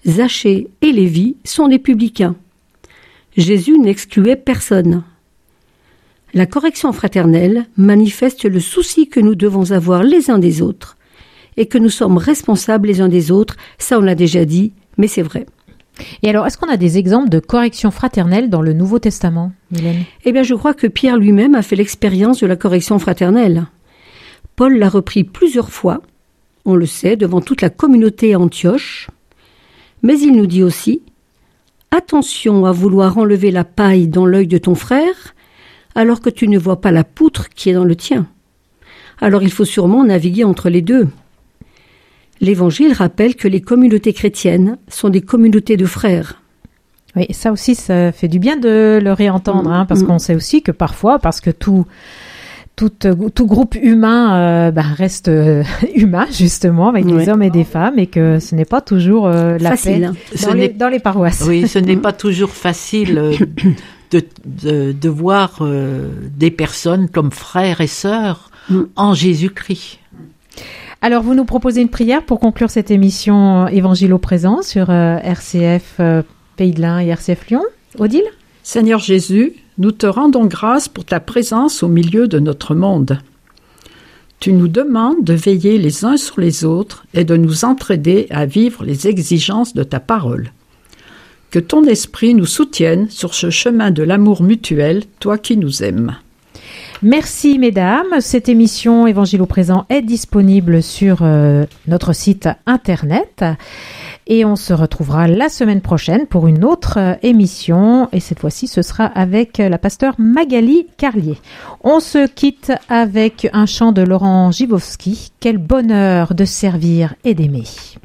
Zachée et Lévi sont des publicains. Jésus n'excluait personne. La correction fraternelle manifeste le souci que nous devons avoir les uns des autres et que nous sommes responsables les uns des autres. Ça, on l'a déjà dit, mais c'est vrai. Et alors, est-ce qu'on a des exemples de correction fraternelle dans le Nouveau Testament, Mylène ? Eh bien, je crois que Pierre lui-même a fait l'expérience de la correction fraternelle. Paul l'a repris plusieurs fois, on le sait, devant toute la communauté à Antioche. Mais il nous dit aussi « Attention à vouloir enlever la paille dans l'œil de ton frère, alors que tu ne vois pas la poutre qui est dans le tien. » Alors il faut sûrement naviguer entre les deux. L'Évangile rappelle que les communautés chrétiennes sont des communautés de frères. Oui, ça aussi, ça fait du bien de le réentendre, parce qu'on sait aussi que parfois, parce que tout groupe humain reste humain, justement, avec des hommes et des femmes, et que ce n'est pas toujours la paix dans les paroisses. Oui, ce n'est pas toujours facile de voir des personnes comme frères et sœurs en Jésus-Christ. Alors, vous nous proposez une prière pour conclure cette émission Évangile au présent sur RCF Pays de l'Ain et RCF Lyon. Odile ? Seigneur Jésus, nous te rendons grâce pour ta présence au milieu de notre monde. Tu nous demandes de veiller les uns sur les autres et de nous entraider à vivre les exigences de ta parole. Que ton esprit nous soutienne sur ce chemin de l'amour mutuel, toi qui nous aimes. Merci mesdames, cette émission Évangile au présent est disponible sur notre site internet et on se retrouvera la semaine prochaine pour une autre émission et cette fois-ci ce sera avec la pasteure Magali Carlier. On se quitte avec un chant de Laurent Givowski, quel bonheur de servir et d'aimer.